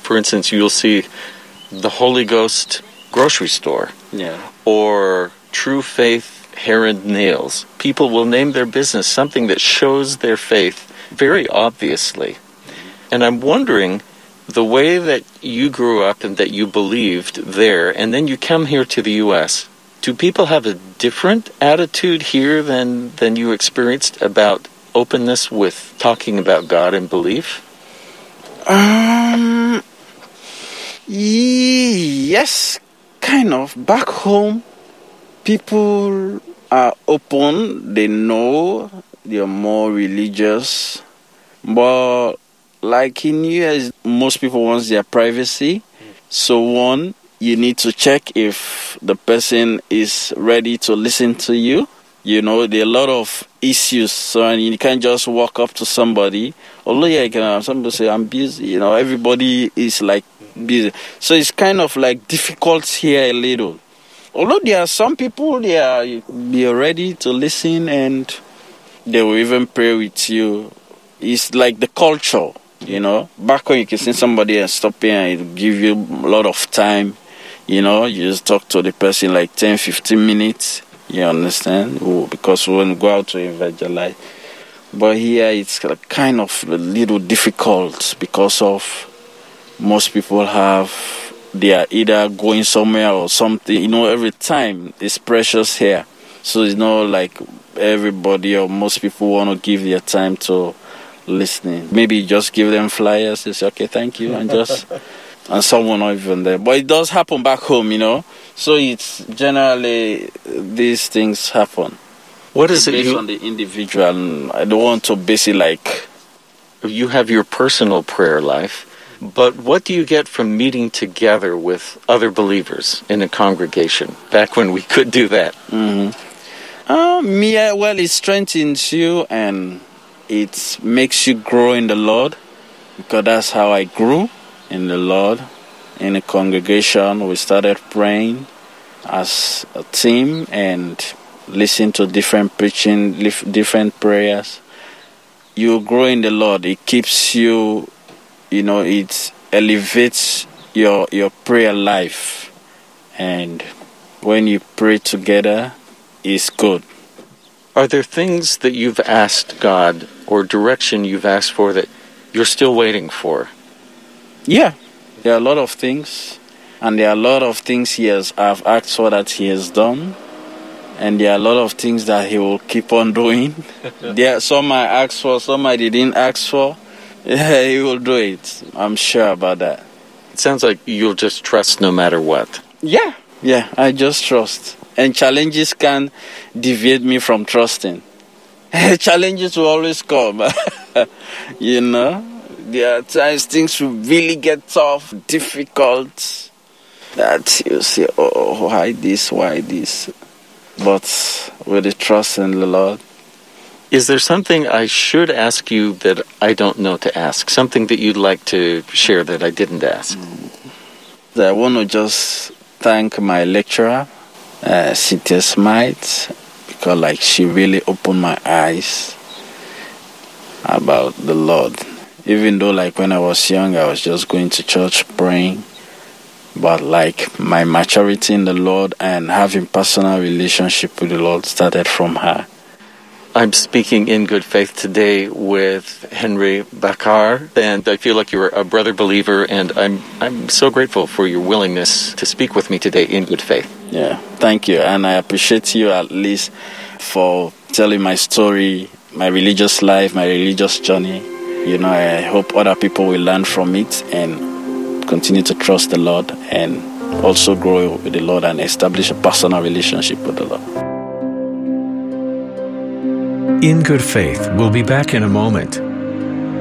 For instance, you'll see the Holy Ghost grocery store. Yeah. Or True Faith hair and nails. People will name their business something that shows their faith very obviously. And I'm wondering, the way that you grew up and that you believed there, and then you come here to the U.S., do people have a different attitude here than you experienced about openness with talking about God and belief? Yes, kind of. Back home, people are open. They know they are more religious. But like in US, most people want their privacy. So one, you need to check if the person is ready to listen to you. You know, there are a lot of issues, so you can't just walk up to somebody. Although, yeah, you can have somebody say, I'm busy. You know, everybody is like busy. So it's kind of like difficult here a little. Although there are some people, they are ready to listen and they will even pray with you. It's like the culture, you know. Back when you can see somebody and stop here and it give you a lot of time, you know, you just talk to the person like 10, 15 minutes. You understand? Because we want to go out to evangelize. But here it's kind of a little difficult because of most people they are either going somewhere or something. You know, every time is precious here. So it's not like everybody or most people want to give their time to listening. Maybe just give them flyers. They say, okay, thank you. And someone not even there. But it does happen back home, you know. So it's generally these things happen. What is it based on the individual? I don't want to base it like... You have your personal prayer life, but what do you get from meeting together with other believers in a congregation, back when we could do that? Well, it strengthens you and it makes you grow in the Lord, because that's how I grew in the Lord. In a congregation, we started praying as a team and listen to different preaching, different prayers. You grow in the Lord. It keeps you, you know, it elevates your prayer life. And when you pray together, it's good. Are there things that you've asked God or direction you've asked for that you're still waiting for? Yeah, there are a lot of things. And there are a lot of things I've asked for that He has done. And there are a lot of things that He will keep on doing. There are some I asked for, some I didn't ask for. Yeah, He will do it. I'm sure about that. It sounds like you'll just trust no matter what. Yeah, I just trust. And challenges can deviate me from trusting. Challenges will always come. You know, there are times things will really get tough, difficult. That you say, oh, why this? But with the trust in the Lord. Is there something I should ask you that I don't know to ask? Something that you'd like to share that I didn't ask? I want to just thank my lecturer, Cynthia Smythe, because she really opened my eyes about the Lord. Even though when I was young, I was just going to church praying. But my maturity in the Lord and having personal relationship with the Lord started from her. I'm speaking in good faith today with Henry Bakar, and I feel like you're a brother believer, and I'm so grateful for your willingness to speak with me today in good faith. Yeah, thank you, and I appreciate you at least for telling my story, my religious life, my religious journey. You know, I hope other people will learn from it and continue to trust the Lord and also grow with the Lord and establish a personal relationship with the Lord. In Good Faith, we'll be back in a moment.